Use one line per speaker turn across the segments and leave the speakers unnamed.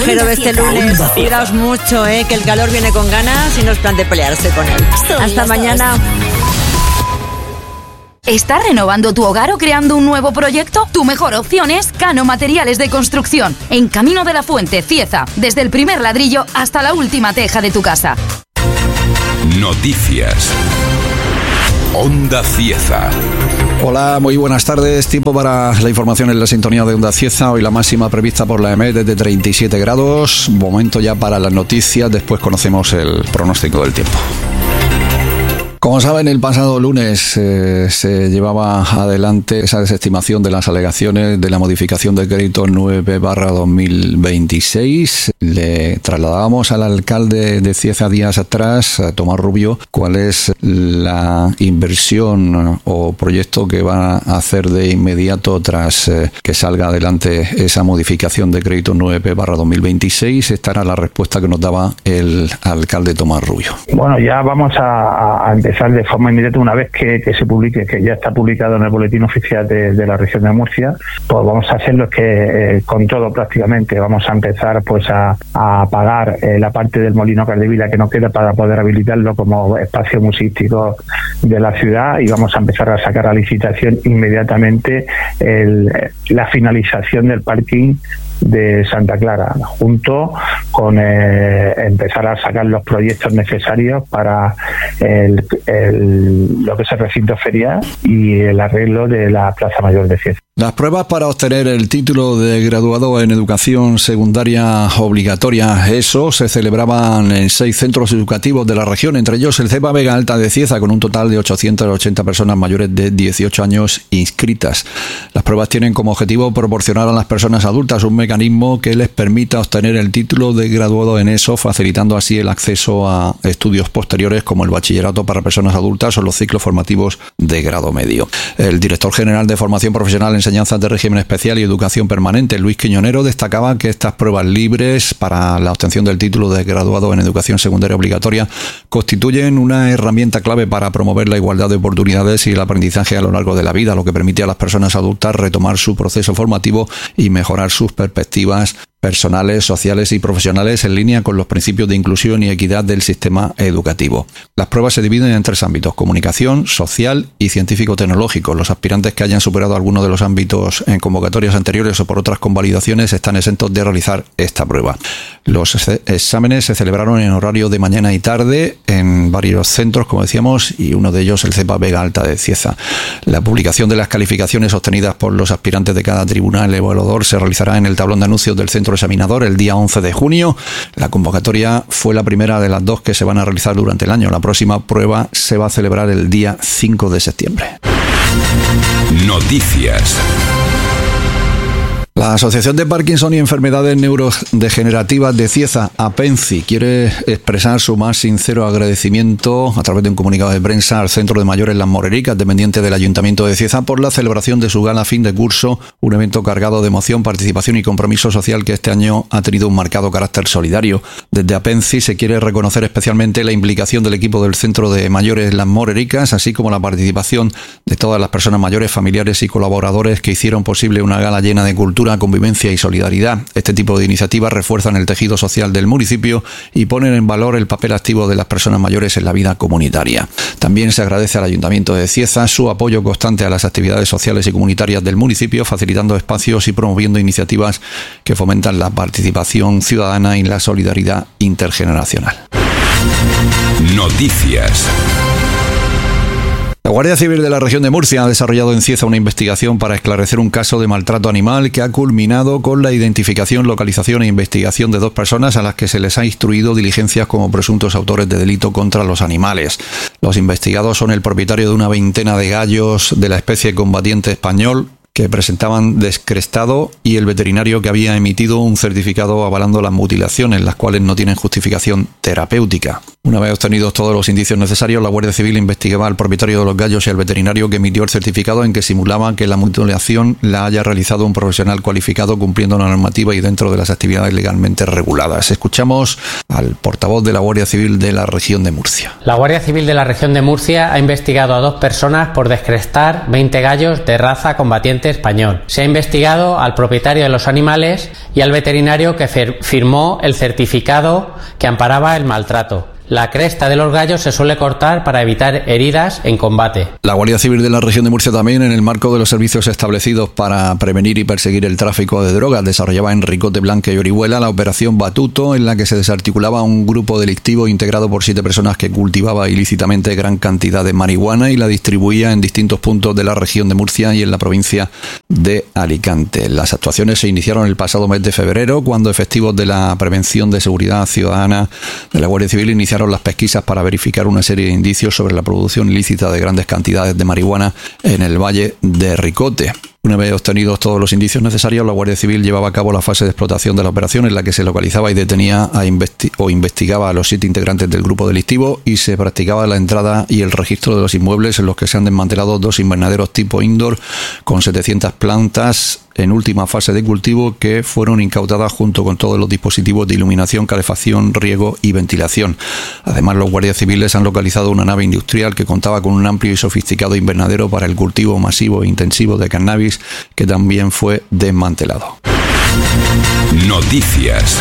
Pero este lunes, cuidaos mucho, que el calor viene con ganas y no es plan de pelearse con él. Hasta mañana.
¿Estás renovando tu hogar o creando un nuevo proyecto? Tu mejor opción es Cano Materiales de Construcción, en Camino de la Fuente, Cieza, desde el primer ladrillo hasta la última teja de tu casa.
Noticias. Onda Cieza.
Hola, muy buenas tardes. Tiempo para la información en la sintonía de Onda Cieza. Hoy la máxima prevista por la EMET es de 37 grados. Momento ya para las noticias. Después conocemos el pronóstico del tiempo. Como saben, el pasado lunes se llevaba adelante esa desestimación de las alegaciones de la modificación del decreto 9/2026. Le trasladábamos al alcalde de Cieza días atrás, a Tomás Rubio, cuál es la inversión o proyecto que va a hacer de inmediato tras que salga adelante esa modificación del decreto 9/2026. Esta era la respuesta que nos daba el alcalde Tomás Rubio.
Bueno, ya vamos a empezar de forma inmediata una vez que se publique, que ya está publicado en el boletín oficial de la región de Murcia. Pues vamos a hacerlo que con todo prácticamente vamos a empezar pues a pagar la parte del Molino Cardevila que nos queda para poder habilitarlo como espacio museístico de la ciudad, y vamos a empezar a sacar a licitación inmediatamente la finalización del parking de Santa Clara, junto con empezar a sacar los proyectos necesarios para lo que es el recinto ferial y el arreglo de la Plaza Mayor de Cieza.
Las pruebas para obtener el título de graduado en educación secundaria obligatoria, ESO, se celebraban en 6 centros educativos de la región, entre ellos el CEPA Vega Alta de Cieza, con un total de 880 personas mayores de 18 años inscritas. Las pruebas tienen como objetivo proporcionar a las personas adultas un mecanismo que les permita obtener el título de graduado en ESO, facilitando así el acceso a estudios posteriores como el bachillerato para personas adultas o los ciclos formativos de grado medio. El director general de Formación Profesional, Enseñanzas de Régimen Especial y Educación Permanente, Luis Quiñonero, destacaba que estas pruebas libres para la obtención del título de graduado en educación secundaria obligatoria constituyen una herramienta clave para promover la igualdad de oportunidades y el aprendizaje a lo largo de la vida, lo que permite a las personas adultas retomar su proceso formativo y mejorar sus perspectivas personales, sociales y profesionales en línea con los principios de inclusión y equidad del sistema educativo. Las pruebas se dividen en 3 ámbitos: comunicación, social y científico-tecnológico. Los aspirantes que hayan superado alguno de los ámbitos en convocatorias anteriores o por otras convalidaciones están exentos de realizar esta prueba. Los exámenes se celebraron en horario de mañana y tarde en varios centros, como decíamos, y uno de ellos el CEPA Vega Alta de Cieza. La publicación de las calificaciones obtenidas por los aspirantes de cada tribunal evaluador se realizará en el tablón de anuncios del centro examinador el día 11 de junio. La convocatoria fue la primera de las 2 que se van a realizar durante el año. La próxima prueba se va a celebrar el día 5 de septiembre.
Noticias.
La Asociación de Parkinson y Enfermedades Neurodegenerativas de Cieza, APENCI, quiere expresar su más sincero agradecimiento a través de un comunicado de prensa al Centro de Mayores Las Morericas, dependiente del Ayuntamiento de Cieza, por la celebración de su gala fin de curso, un evento cargado de emoción, participación y compromiso social que este año ha tenido un marcado carácter solidario. Desde APENCI se quiere reconocer especialmente la implicación del equipo del Centro de Mayores Las Morericas, así como la participación de todas las personas mayores, familiares y colaboradores que hicieron posible una gala llena de cultura, convivencia y solidaridad. Este tipo de iniciativas refuerzan el tejido social del municipio y ponen en valor el papel activo de las personas mayores en la vida comunitaria. También se agradece al Ayuntamiento de Cieza su apoyo constante a las actividades sociales y comunitarias del municipio, facilitando espacios y promoviendo iniciativas que fomentan la participación ciudadana y la solidaridad intergeneracional.
Noticias.
La Guardia Civil de la región de Murcia ha desarrollado en Cieza una investigación para esclarecer un caso de maltrato animal que ha culminado con la identificación, localización e investigación de 2 personas a las que se les ha instruido diligencias como presuntos autores de delito contra los animales. Los investigados son el propietario de una veintena de gallos de la especie combatiente español que presentaban descrestado y el veterinario que había emitido un certificado avalando las mutilaciones, las cuales no tienen justificación terapéutica. Una vez obtenidos todos los indicios necesarios, la Guardia Civil investigaba al propietario de los gallos y al veterinario que emitió el certificado en que simulaba que la mutilación la haya realizado un profesional cualificado cumpliendo la normativa y dentro de las actividades legalmente reguladas. Escuchamos al portavoz de la Guardia Civil de la región de Murcia.
La Guardia Civil de la región de Murcia ha investigado a 2 personas por descrestar 20 gallos de raza combatiente español. Se ha investigado al propietario de los animales y al veterinario que firmó el certificado que amparaba el maltrato. La cresta de los gallos se suele cortar para evitar heridas en combate.
La Guardia Civil de la región de Murcia también, en el marco de los servicios establecidos para prevenir y perseguir el tráfico de drogas, desarrollaba en Ricote, Blanca y Orihuela la operación Batuto, en la que se desarticulaba un grupo delictivo integrado por 7 personas que cultivaba ilícitamente gran cantidad de marihuana y la distribuía en distintos puntos de la región de Murcia y en la provincia de Alicante. Las actuaciones se iniciaron el pasado mes de febrero, cuando efectivos de la Prevención de Seguridad Ciudadana de la Guardia Civil iniciaron las pesquisas para verificar una serie de indicios sobre la producción ilícita de grandes cantidades de marihuana en el valle de Ricote. Una vez obtenidos todos los indicios necesarios, la Guardia Civil llevaba a cabo la fase de explotación de la operación, en la que se localizaba y detenía investigaba a los 7 integrantes del grupo delictivo y se practicaba la entrada y el registro de los inmuebles, en los que se han desmantelado 2 invernaderos tipo indoor con 700 plantas en última fase de cultivo, que fueron incautadas junto con todos los dispositivos de iluminación, calefacción, riego y ventilación. Además, los guardias civiles han localizado una nave industrial que contaba con un amplio y sofisticado invernadero para el cultivo masivo e intensivo de cannabis, que también fue desmantelado.
Noticias.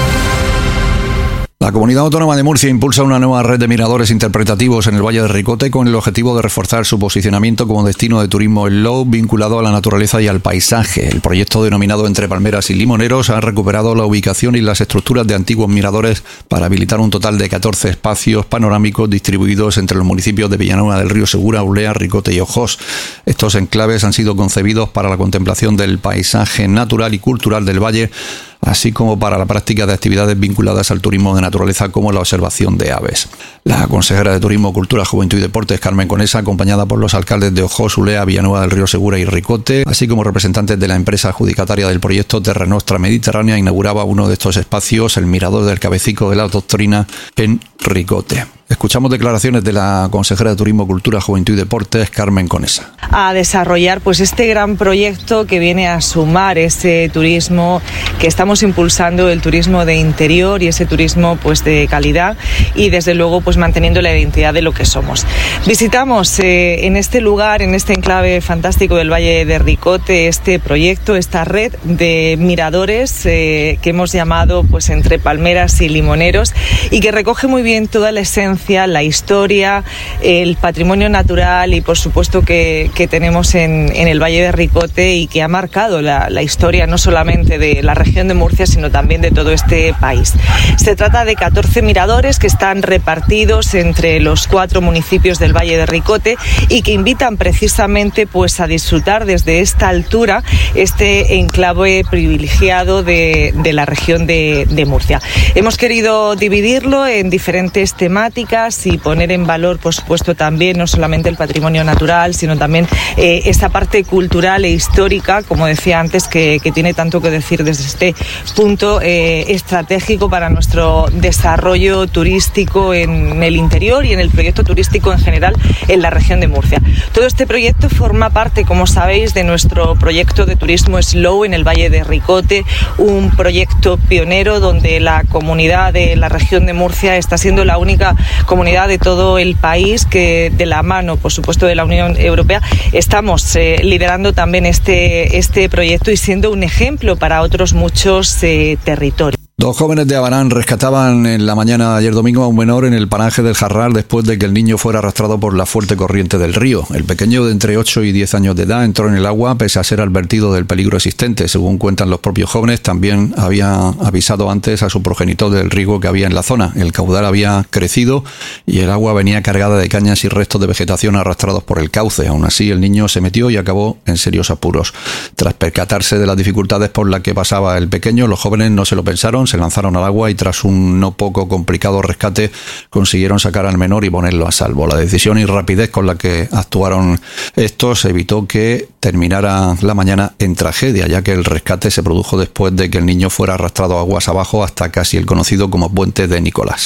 La Comunidad Autónoma de Murcia impulsa una nueva red de miradores interpretativos en el Valle de Ricote con el objetivo de reforzar su posicionamiento como destino de turismo slow vinculado a la naturaleza y al paisaje. El proyecto, denominado Entre Palmeras y Limoneros, ha recuperado la ubicación y las estructuras de antiguos miradores para habilitar un total de 14 espacios panorámicos distribuidos entre los municipios de Villanueva del Río Segura, Ulea, Ricote y Ojós. Estos enclaves han sido concebidos para la contemplación del paisaje natural y cultural del valle, así como para la práctica de actividades vinculadas al turismo de naturaleza, como la observación de aves. La consejera de Turismo, Cultura, Juventud y Deportes, Carmen Conesa, acompañada por los alcaldes de Ojós, Ulea, Villanueva del Río Segura y Ricote, así como representantes de la empresa adjudicataria del proyecto Terra Nostra Mediterránea, inauguraba uno de estos espacios, el Mirador del Cabecico de la Doctrina, en Ricote. Escuchamos declaraciones de la consejera de Turismo, Cultura, Juventud y Deportes, Carmen Conesa.
A desarrollar pues este gran proyecto que viene a sumar ese turismo que estamos impulsando, el turismo de interior y ese turismo pues de calidad, y desde luego pues manteniendo la identidad de lo que somos. Visitamos en este lugar, en este enclave fantástico del Valle de Ricote, este proyecto, esta red de miradores que hemos llamado pues Entre Palmeras y Limoneros, y que recoge muy bien toda la esencia, la historia, el patrimonio natural y por supuesto que tenemos en el Valle de Ricote, y que ha marcado la historia no solamente de la región de Murcia, sino también de todo este país. Se trata de 14 miradores que están repartidos entre los 4 municipios del Valle de Ricote y que invitan precisamente pues a disfrutar desde esta altura este enclave privilegiado de la región de Murcia. Hemos querido dividirlo en diferentes temáticas y poner en valor, por supuesto, también no solamente el patrimonio natural, sino también esta parte cultural e histórica, como decía antes, que tiene tanto que decir desde este punto estratégico para nuestro desarrollo turístico en el interior y en el proyecto turístico en general en la región de Murcia. Todo este proyecto forma parte, como sabéis, de nuestro proyecto de turismo Slow en el Valle de Ricote, un proyecto pionero donde la comunidad de la región de Murcia está siendo la única comunidad de todo el país que, de la mano, por supuesto, de la Unión Europea, estamos liderando también este proyecto y siendo un ejemplo para otros muchos territorios.
2 jóvenes de Abarán rescataban en la mañana de ayer domingo a un menor en el paraje del Jarral después de que el niño fuera arrastrado por la fuerte corriente del río. El pequeño, de entre 8 y 10 años de edad, entró en el agua pese a ser advertido del peligro existente. Según cuentan los propios jóvenes, también había avisado antes a su progenitor del riesgo que había en la zona. El caudal había crecido y el agua venía cargada de cañas y restos de vegetación arrastrados por el cauce. Aún así, el niño se metió y acabó en serios apuros. Tras percatarse de las dificultades por las que pasaba el pequeño, los jóvenes no se lo pensaron, se lanzaron al agua y tras un no poco complicado rescate consiguieron sacar al menor y ponerlo a salvo. La decisión y rapidez con la que actuaron estos evitó que terminara la mañana en tragedia, ya que el rescate se produjo después de que el niño fuera arrastrado aguas abajo hasta casi el conocido como Puente de Nicolás.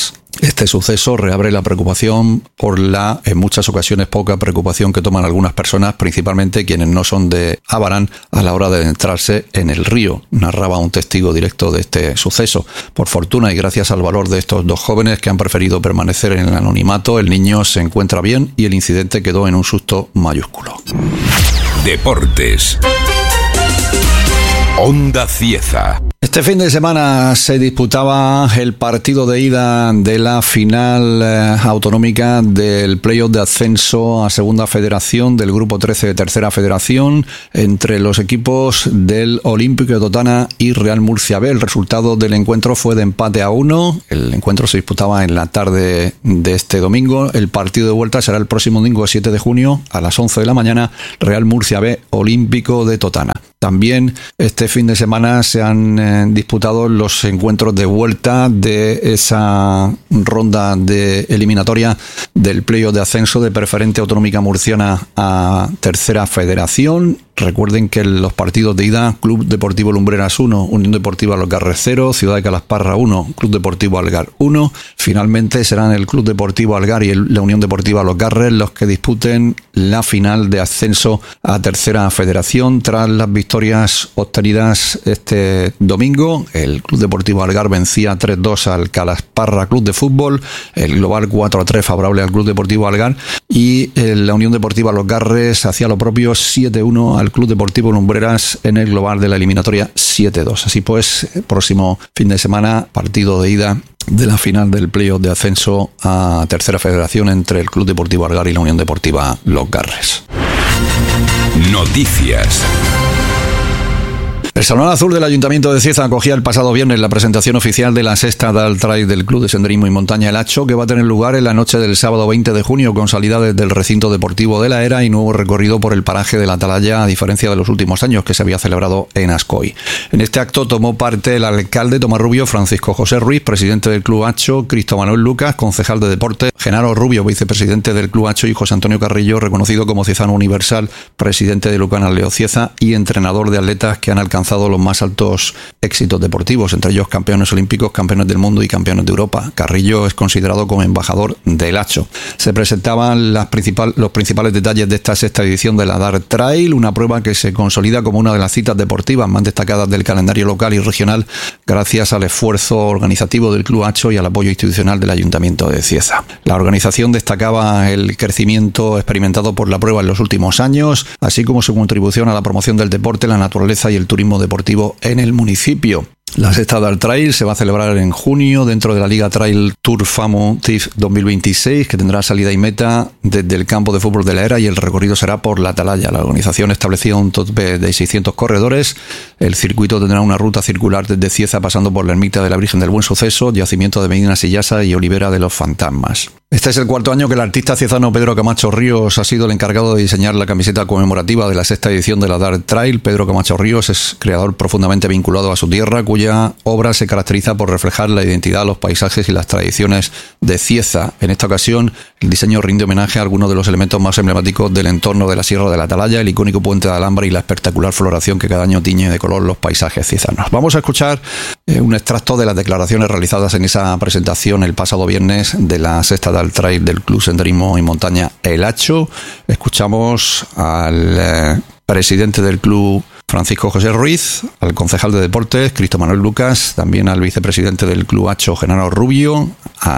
Este suceso reabre la preocupación por la, en muchas ocasiones, poca preocupación que toman algunas personas, principalmente quienes no son de Abarán, a la hora de adentrarse en el río, narraba un testigo directo de este suceso. Por fortuna y gracias al valor de estos dos jóvenes que han preferido permanecer en el anonimato, el niño se encuentra bien y el incidente quedó en un susto mayúsculo.
Deportes. Onda Cieza.
Este fin de semana se disputaba el partido de ida de la final autonómica del playoff de ascenso a Segunda Federación del Grupo 13 de Tercera Federación entre los equipos del Olímpico de Totana y Real Murcia B. El resultado del encuentro fue de empate a 1. El encuentro se disputaba en la tarde de este domingo. El partido de vuelta será el próximo domingo 7 de junio a las 11 de la mañana, Real Murcia B, Olímpico de Totana. También este fin de semana se han disputado los encuentros de vuelta de esa ronda de eliminatoria del playoff de ascenso de Preferente Autonómica Murciana a Tercera Federación. Recuerden que los partidos de ida, Club Deportivo Lumbreras 1, Unión Deportiva Los Garres 0, Ciudad de Calasparra 1, Club Deportivo Algar 1. Finalmente serán el Club Deportivo Algar y la Unión Deportiva Los Garres los que disputen la final de ascenso a Tercera Federación tras las victorias obtenidas este domingo. El Club Deportivo Algar vencía 3-2 al Calasparra Club de Fútbol, el global 4-3 favorable al Club Deportivo Algar, y la Unión Deportiva Los Garres hacía lo propio 7-1 al Club Deportivo Lumbreras en el global de la eliminatoria 7-2. Así pues, próximo fin de semana, partido de ida de la final del playoff de ascenso a Tercera Federación entre el Club Deportivo Algar y la Unión Deportiva Los Garres.
Noticias.
El Salón Azul del Ayuntamiento de Cieza acogía el pasado viernes la presentación oficial de la sexta Dal Trail del Club de Senderismo y Montaña El Hacho, que va a tener lugar en la noche del sábado 20 de junio con salida desde el recinto deportivo de la Era y nuevo recorrido por el paraje de la Atalaya, a diferencia de los últimos años que se había celebrado en Ascoy. En este acto tomó parte el alcalde Tomás Rubio, Francisco José Ruiz, presidente del Club Hacho, Cristo Manuel Lucas, concejal de deporte, Genaro Rubio, vicepresidente del Club Hacho, y José Antonio Carrillo, reconocido como ciezano universal, presidente de Lucanas Leo Cieza y entrenador de atletas que han alcanzado los más altos éxitos deportivos, entre ellos campeones olímpicos, campeones del mundo y campeones de Europa. Carrillo es considerado como embajador del Hacho. Se presentaban los principales detalles de esta sexta edición de la Dart Trail, una prueba que se consolida como una de las citas deportivas más destacadas del calendario local y regional gracias al esfuerzo organizativo del Club Hacho y al apoyo institucional del Ayuntamiento de Cieza. La organización destacaba el crecimiento experimentado por la prueba en los últimos años, así como su contribución a la promoción del deporte, la naturaleza y el turismo deportivo en el municipio. La sexta Dart Trail se va a celebrar en junio dentro de la Liga Trail Tour Famo TIF 2026, que tendrá salida y meta desde el campo de fútbol de la Era y el recorrido será por la Atalaya. La organización establecía un tope de 600 corredores. El circuito tendrá una ruta circular desde Cieza pasando por la ermita de la Virgen del Buen Suceso, yacimiento de Medina Sillasa y Olivera de los Fantasmas. Este es el cuarto año que el artista ciezano Pedro Camacho Ríos ha sido el encargado de diseñar la camiseta conmemorativa de la sexta edición de la Dart Trail. Pedro Camacho Ríos es creador profundamente vinculado a su tierra, cuya obra se caracteriza por reflejar la identidad, los paisajes y las tradiciones de Cieza. En esta ocasión, el diseño rinde homenaje a algunos de los elementos más emblemáticos del entorno de la Sierra de la Atalaya, el icónico puente de alambre y la espectacular floración que cada año tiñe de color los paisajes ciezanos. Vamos a escuchar un extracto de las declaraciones realizadas en esa presentación el pasado viernes de la sexta Dart Trail del Club Senderismo y Montaña El Hacho. Escuchamos al presidente del club, Francisco José Ruiz, al concejal de deportes, Cristo Manuel Lucas, también al vicepresidente del Club Hacho, Genaro Rubio,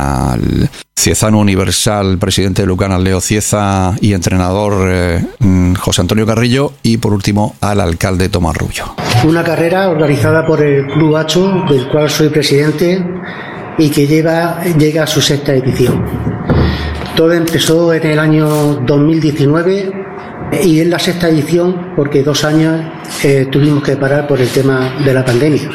al ciezano universal, presidente de Lucanas Leo Cieza y entrenador José Antonio Carrillo, y por último al alcalde Tomás Rubio.
Una carrera organizada por el Club Hacho, del cual soy presidente y que llega a su sexta edición. Todo empezó en el año 2019 y es la sexta edición porque 2 años tuvimos que parar por el tema de la pandemia.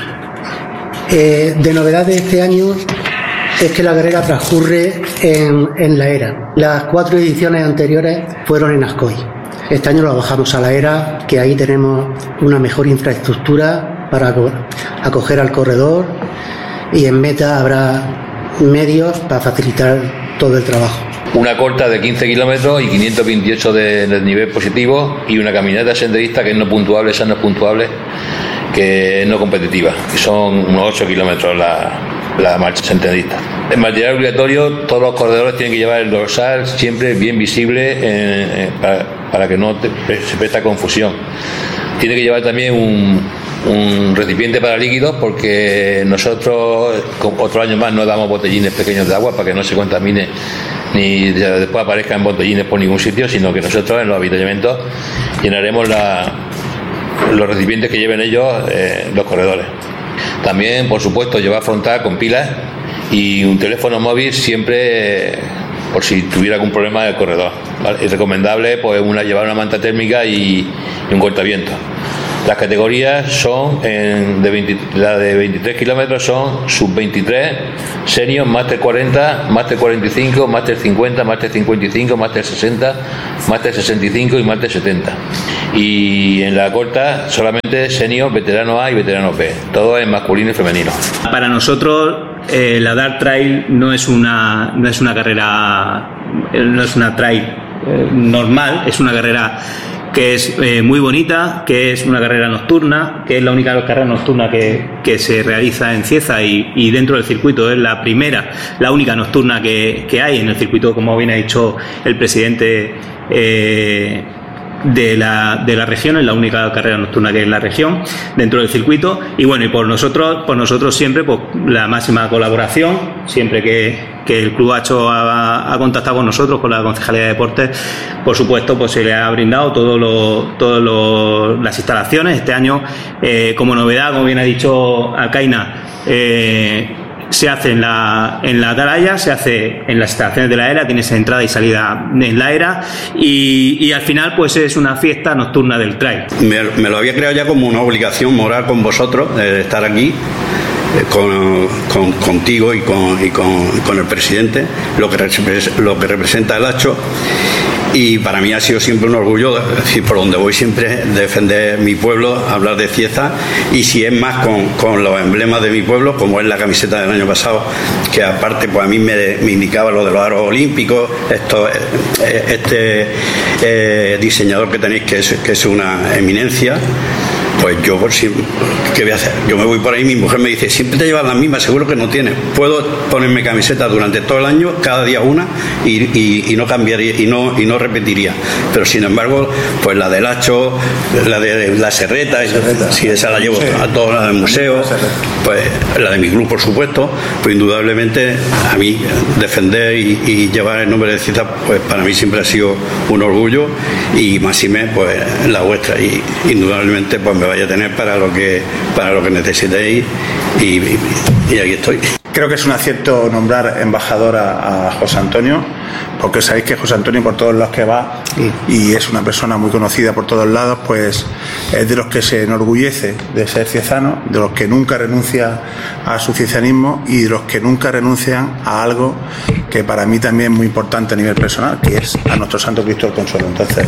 De novedad de este año es que la carrera transcurre en la Era. Las 4 ediciones anteriores fueron en Ascoy. Este año lo bajamos a la Era, que ahí tenemos una mejor infraestructura para acoger al corredor, y en meta habrá medios para facilitar todo el trabajo.
Una corta de 15 kilómetros y 528 de nivel positivo, y una caminata senderista que es no puntuable, esa no es puntuable, que es no competitiva, que son unos 8 kilómetros la marcha senderista. En material obligatorio, todos los corredores tienen que llevar el dorsal siempre bien visible para que no se presta confusión. Tiene que llevar también un recipiente para líquidos, porque nosotros otro año más no damos botellines pequeños de agua para que no se contamine ni después aparezcan botellines por ningún sitio, sino que nosotros en los avituallamientos llenaremos los recipientes que lleven ellos los corredores. También, por supuesto, llevar frontal con pilas y un teléfono móvil siempre por si tuviera algún problema del corredor, ¿vale? Es recomendable pues llevar una manta térmica y un cortavientos. Las categorías son la de 23 kilómetros son sub-23, senior, máster 40, máster 45, máster 50, máster 55, máster 60, máster 65 y máster 70. Y en la corta solamente senior, veterano A y veterano B, todo en masculino y femenino.
Para nosotros la Dark Trail no es una carrera, no es una trail normal, es una carrera que es muy bonita, que es una carrera nocturna, que es la única carrera nocturna que se realiza en Cieza y dentro del circuito es la única nocturna que hay en el circuito, como bien ha dicho el presidente de la región, es la única carrera nocturna que hay en la región dentro del circuito. Y bueno, y por nosotros siempre pues la máxima colaboración, siempre que el Club Hacho ha contactado con nosotros, con la Concejalía de Deportes, por supuesto pues se le ha brindado todas las instalaciones. Este año, como novedad, como bien ha dicho Alcaina, se hace en la atalaya, se hace en las instalaciones de la ERA, tienes entrada y salida en la ERA y al final pues es una fiesta nocturna del trail.
Me lo había creado ya como una obligación moral con vosotros, de estar aquí contigo y con el presidente, lo que representa el Hacho. Y para mí ha sido siempre un orgullo, es decir, por donde voy siempre defender mi pueblo, hablar de Cieza, y si es más con los emblemas de mi pueblo, como es la camiseta del año pasado, que aparte pues a mí me indicaba lo de los aros olímpicos, este diseñador que tenéis que es una eminencia. Pues yo, ¿qué voy a hacer? Yo me voy por ahí, mi mujer me dice, siempre te llevas las mismas, seguro que no tienes. Puedo ponerme camiseta durante todo el año, cada día una, y no cambiaría, y no repetiría. Pero sin embargo, pues la del Hacho, la de la Serreta, si esa la llevo a todas las del museo, pues la de mi club, por supuesto, pues indudablemente a mí defender y llevar el nombre de Cieza, pues para mí siempre ha sido un orgullo, y máxime pues la vuestra, y indudablemente pues me vaya a tener para lo que necesitéis, y aquí estoy.
Creo que es un acierto nombrar embajador a José Antonio, porque sabéis que José Antonio por todos lados que va, y es una persona muy conocida por todos lados, pues es de los que se enorgullece de ser ciezano, de los que nunca renuncia a su ciezanismo y de los que nunca renuncian a algo que para mí también es muy importante a nivel personal, que es a nuestro Santo Cristo del Consuelo. Entonces,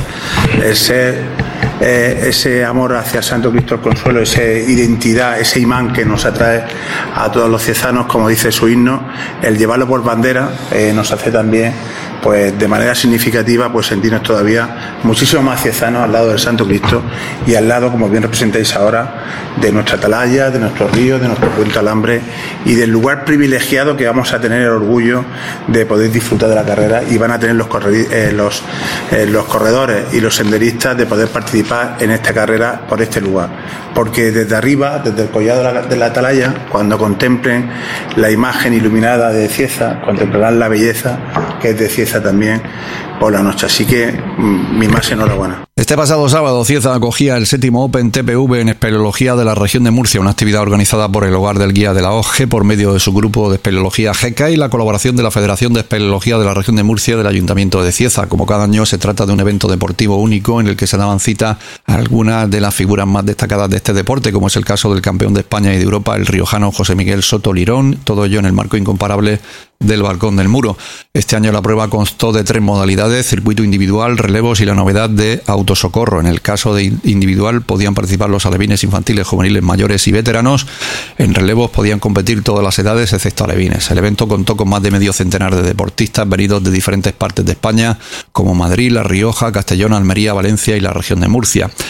ese amor hacia el Santo Cristo del Consuelo, esa identidad, ese imán que nos atrae a todos los ciezanos, como dice su himno, el llevarlo por bandera nos hace también, pues de manera significativa, pues sentirnos todavía muchísimo más ciezanos al lado del Santo Cristo y al lado, como bien representáis ahora, de nuestra atalaya, de nuestros ríos, de nuestro puente alambre y del lugar privilegiado que vamos a tener el orgullo de poder disfrutar de la carrera, y van a tener los corredores y los senderistas de poder participar en esta carrera por este lugar, porque desde arriba, desde el collado de la atalaya, cuando contemplen la imagen iluminada de Cieza, contemplarán la belleza que es de Cieza también por la noche. Así que mi más enhorabuena.
Este pasado sábado, Cieza acogía el 7º Open TPV en espeleología de la región de Murcia, una actividad organizada por el Hogar del Guía de la OGE por medio de su grupo de espeleología GECA y la colaboración de la Federación de Espeleología de la región de Murcia del Ayuntamiento de Cieza. Como cada año, se trata de un evento deportivo único en el que se daban cita a algunas de las figuras más destacadas de este deporte, como es el caso del campeón de España y de Europa, el riojano José Miguel Soto Lirón, todo ello en el marco incomparable del Balcón del Muro. Este año la prueba constó de 3 modalidades: circuito individual, relevos y la novedad de autosocorro. En el caso de individual podían participar los alevines infantiles, juveniles, mayores y veteranos. En relevos podían competir todas las edades excepto alevines. El evento contó con más de medio centenar de deportistas venidos de diferentes partes de España, como Madrid, La Rioja, Castellón, Almería, Valencia y la región de Murcia.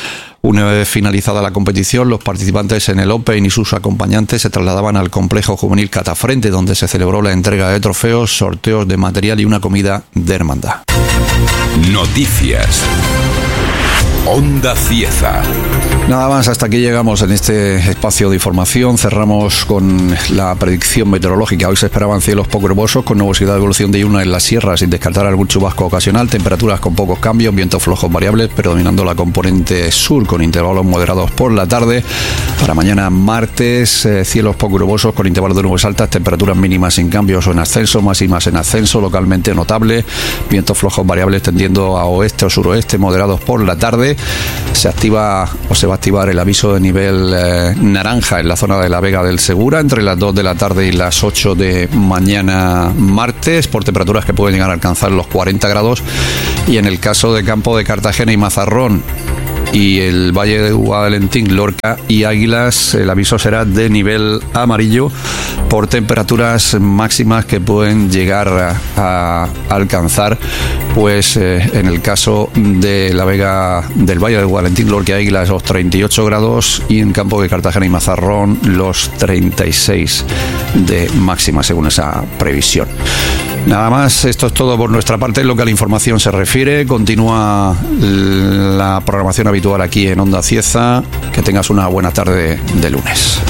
Una vez finalizada la competición, los participantes en el Open y sus acompañantes se trasladaban al complejo juvenil Catafrente, donde se celebró la entrega de trofeos, sorteos de material y una comida de hermandad.
Noticias. Onda Cieza.
Nada más, hasta aquí llegamos en este espacio de información. Cerramos con la predicción meteorológica. Hoy se esperaban cielos poco nubosos con nubosidad de evolución diurna en las sierras, sin descartar algún chubasco ocasional, temperaturas con pocos cambios, vientos flojos variables, predominando la componente sur con intervalos moderados por la tarde. Para mañana martes, cielos poco nubosos con intervalos de nubes altas, temperaturas mínimas sin cambios o en ascenso, máximas en ascenso, localmente notable, vientos flojos variables tendiendo a oeste o suroeste, moderados por la tarde. Se activa o se va a activar el aviso de nivel naranja en la zona de la Vega del Segura entre las 2 de la tarde y las 8 de mañana martes, por temperaturas que pueden llegar a alcanzar los 40 grados. Y en el caso de Campo de Cartagena y Mazarrón y el Valle de Guadalentín, Lorca y Águilas, el aviso será de nivel amarillo por temperaturas máximas que pueden llegar a alcanzar, pues en el caso de la Vega del Valle de Guadalentín, Lorca y Águilas, los 38 grados, y en Campo de Cartagena y Mazarrón los 36 de máxima, según esa previsión. Nada más, esto es todo por nuestra parte en lo que a la información se refiere. Continúa la programación habitual aquí en Onda Cieza. Que tengas una buena tarde de lunes.